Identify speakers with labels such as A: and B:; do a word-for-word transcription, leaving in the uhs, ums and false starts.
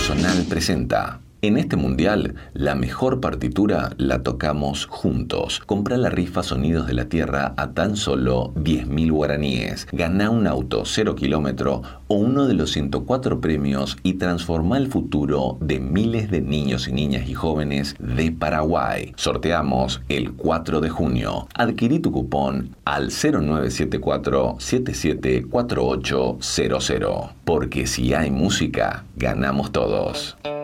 A: Personal presenta. En este mundial, la mejor partitura la tocamos juntos. Comprá la rifa Sonidos de la Tierra a tan solo diez mil guaraníes. Ganá un auto cero kilómetro o uno de los ciento cuatro premios y transformá el futuro de miles de niños y niñas y jóvenes de Paraguay. Sorteamos el cuatro de junio. Adquirí tu cupón al cero nueve siete cuatro siete siete cuatro ocho cero cero. Porque si hay música, ganamos todos.